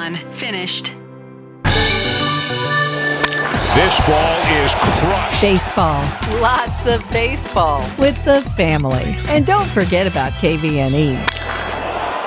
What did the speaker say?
done. Finished. This ball is crushed. Baseball Lots of baseball. with the family. And don't forget about KVNE.